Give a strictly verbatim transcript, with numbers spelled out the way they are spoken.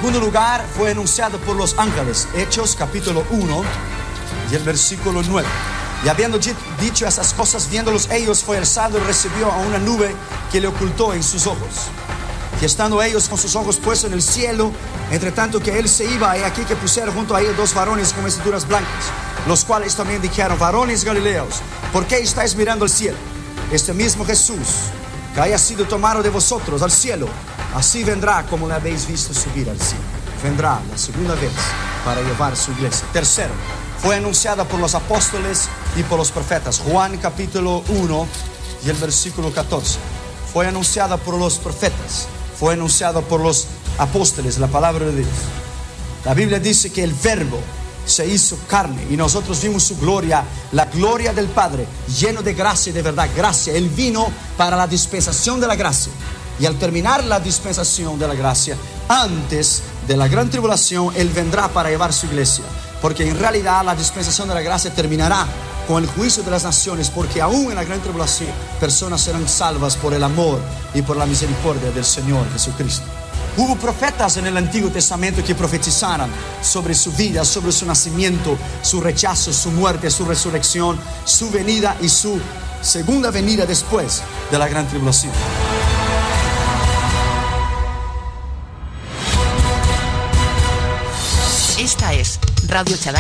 segundo lugar, fue anunciado por los ángeles. Hechos capítulo uno y el versículo nueve. Y habiendo dicho esas cosas, viéndolos ellos, fue alzado y recibió a una nube que le ocultó en sus ojos. Y estando ellos con sus ojos puestos en el cielo, entre tanto que él se iba, he aquí que pusieron junto a ellos dos varones con vestiduras blancas, los cuales también dijeron: varones galileos, ¿por qué estáis mirando al cielo? Este mismo Jesús, que haya sido tomado de vosotros al cielo, así vendrá como le habéis visto subir al cielo. Vendrá la segunda vez para llevar su iglesia. Tercero, fue anunciada por los apóstoles y por los profetas. Juan capítulo uno y el versículo catorce. Fue anunciada por los profetas, fue anunciada por los apóstoles, la palabra de Dios. La Biblia dice que el verbo se hizo carne y nosotros vimos su gloria, la gloria del Padre, lleno de gracia y de verdad. Gracia, Él vino para la dispensación de la gracia. Y al terminar la dispensación de la gracia, antes de la gran tribulación, Él vendrá para llevar su iglesia. Porque en realidad la dispensación de la gracia terminará con el juicio de las naciones, porque aún en la gran tribulación personas serán salvas por el amor y por la misericordia del Señor Jesucristo. Hubo profetas en el Antiguo Testamento que profetizaron sobre su vida, sobre su nacimiento, su rechazo, su muerte, su resurrección, su venida y su segunda venida después de la gran tribulación. Esta es Radio Shaddai.